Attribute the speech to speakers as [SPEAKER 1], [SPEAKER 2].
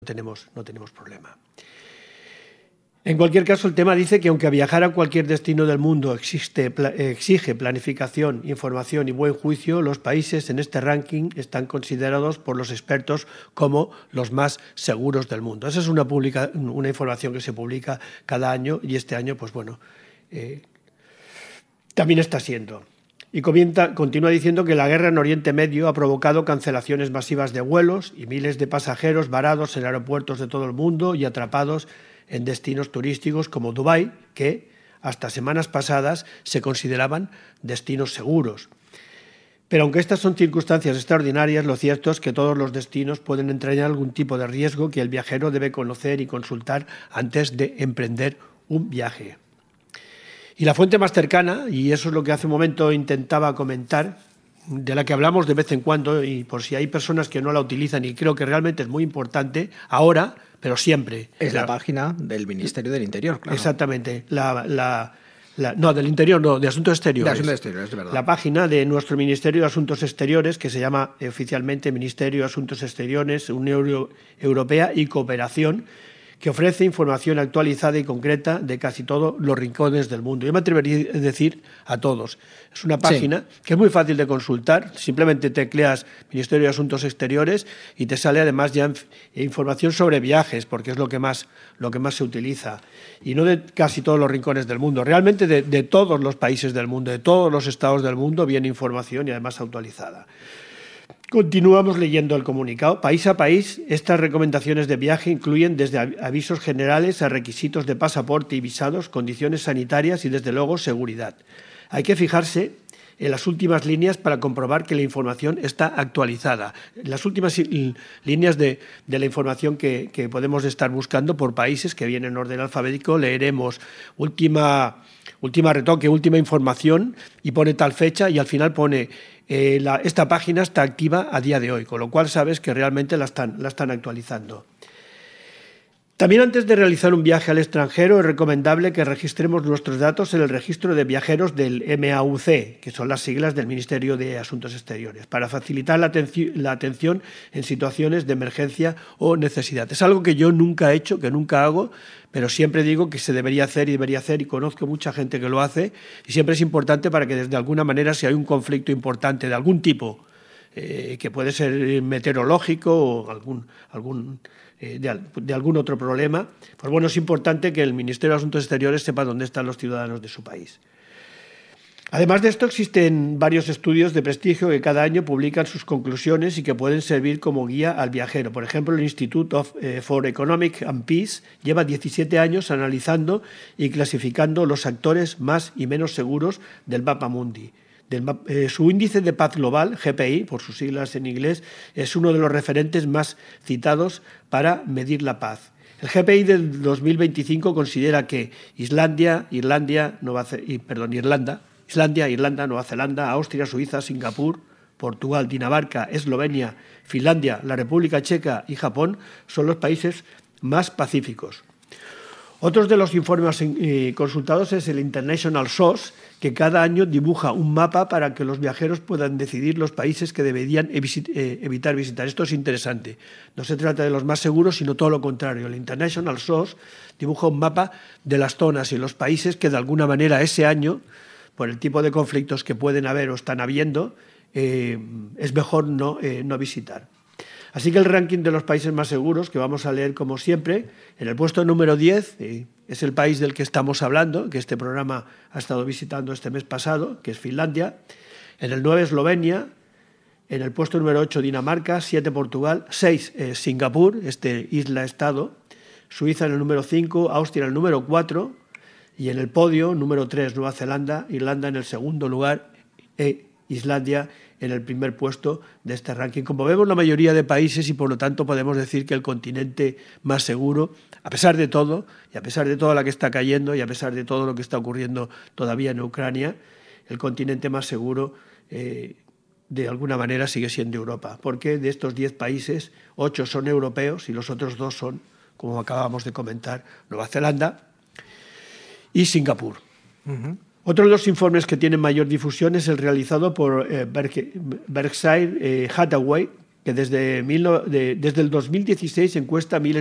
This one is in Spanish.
[SPEAKER 1] no tenemos problema. En cualquier caso, el tema dice que aunque viajar a cualquier destino del mundo exige planificación, información y buen juicio, los países en este ranking están considerados por los expertos como los más seguros del mundo. Esa es una información que se publica cada año y este año, pues bueno, también está siendo. Y continúa diciendo que la guerra en Oriente Medio ha provocado cancelaciones masivas de vuelos y miles de pasajeros varados en aeropuertos de todo el mundo y atrapados en destinos turísticos como Dubái, que hasta semanas pasadas se consideraban destinos seguros. Pero aunque estas son circunstancias extraordinarias, lo cierto es que todos los destinos pueden entrañar algún tipo de riesgo que el viajero debe conocer y consultar antes de emprender un viaje. Y la fuente más cercana, y eso es lo que hace un momento intentaba comentar, de la que hablamos de vez en cuando, y por si hay personas que no la utilizan, y creo que realmente es muy importante, ahora, pero siempre.
[SPEAKER 2] Es la página del Ministerio del Interior, claro.
[SPEAKER 1] Exactamente. No, del Interior no, de Asuntos Exteriores.
[SPEAKER 2] De Asuntos Exteriores, es verdad.
[SPEAKER 1] La página de nuestro Ministerio de Asuntos Exteriores, que se llama oficialmente Ministerio de Asuntos Exteriores, Unión Europea y Cooperación, que ofrece información actualizada y concreta de casi todos los rincones del mundo. Yo me atrevería a decir a todos. Es una página que es muy fácil de consultar. Simplemente tecleas Ministerio de Asuntos Exteriores y te sale además ya información sobre viajes, porque es lo que más se utiliza. Y no de casi todos los rincones del mundo. Realmente de todos los países del mundo, de todos los estados del mundo, viene información y además actualizada. Continuamos leyendo el comunicado. País a país, estas recomendaciones de viaje incluyen desde avisos generales a requisitos de pasaporte y visados, condiciones sanitarias y, desde luego, seguridad. Hay que fijarse en las últimas líneas para comprobar que la información está actualizada. Las últimas líneas de la información que podemos estar buscando por países, que viene en orden alfabético, leeremos última retoque, última información, y pone tal fecha y al final pone esta página está activa a día de hoy, con lo cual sabes que realmente la están actualizando. También antes de realizar un viaje al extranjero es recomendable que registremos nuestros datos en el registro de viajeros del MAUC, que son las siglas del Ministerio de Asuntos Exteriores, para facilitar la atención en situaciones de emergencia o necesidad. Es algo que yo nunca he hecho, que nunca hago, pero siempre digo que se debería hacer y conozco mucha gente que lo hace, y siempre es importante para que desde alguna manera, si hay un conflicto importante de algún tipo, que puede ser meteorológico o de algún otro problema, pues bueno, es importante que el Ministerio de Asuntos Exteriores sepa dónde están los ciudadanos de su país. Además de esto, existen varios estudios de prestigio que cada año publican sus conclusiones y que pueden servir como guía al viajero. Por ejemplo, el Institute for Economic and Peace lleva 17 años analizando y clasificando los actores más y menos seguros del mapa mundi. Su índice de paz global, GPI, por sus siglas en inglés, es uno de los referentes más citados para medir la paz. El GPI del 2025 considera que Islandia, Irlanda, Nueva Zelanda, Austria, Suiza, Singapur, Portugal, Dinamarca, Eslovenia, Finlandia, la República Checa y Japón son los países más pacíficos. Otros de los informes consultados es el International SOS, que cada año dibuja un mapa para que los viajeros puedan decidir los países que deberían evitar visitar. Esto es interesante. No se trata de los más seguros, sino todo lo contrario. El International SOS dibuja un mapa de las zonas y los países que de alguna manera ese año, por el tipo de conflictos que pueden haber o están habiendo, es mejor no visitar. Así que el ranking de los países más seguros, que vamos a leer como siempre, en el puesto número 10 es el país del que estamos hablando, que este programa ha estado visitando este mes pasado, que es Finlandia. En el 9 Eslovenia, en el puesto número 8 Dinamarca, 7 Portugal, 6 Singapur, isla-estado, Suiza en el número 5, Austria en el número 4 y en el podio número 3 Nueva Zelanda, Irlanda en el segundo lugar Islandia en el primer puesto de este ranking. Como vemos, la mayoría de países, y por lo tanto podemos decir que el continente más seguro, a pesar de todo, y a pesar de toda la que está cayendo, y a pesar de todo lo que está ocurriendo todavía en Ucrania, el continente más seguro de alguna manera sigue siendo Europa, porque de estos 10 países, 8 son europeos y los otros 2 son, como acabamos de comentar, Nueva Zelanda y Singapur. Uh-huh. Otro de los informes que tienen mayor difusión es el realizado por Berkshire Hathaway, que desde el 2016 encuesta a miles